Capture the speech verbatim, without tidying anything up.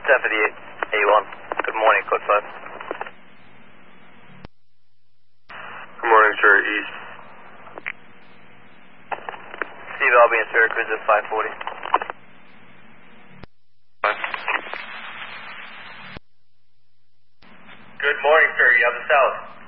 ten fifty-eight, A one. Good morning, code five. Good morning, sir. East. Steve Albee and Syracuse at five forty. Good morning, sir. You have the south.